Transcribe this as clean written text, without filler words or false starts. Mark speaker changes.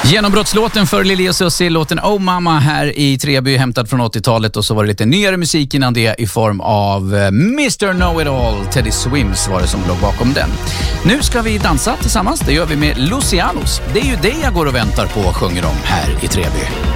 Speaker 1: Genombrottslåten för Lili och Susie, låten Oh Mama här i Treby, hämtad från 80-talet, och så var det lite nyare musik innan det i form av Mr. Know-It-All, Teddy Swims var det som låg bakom den. Nu ska vi dansa tillsammans, det gör vi med Lucianos. Det är ju det jag går och väntar på och sjunger om här i Treby.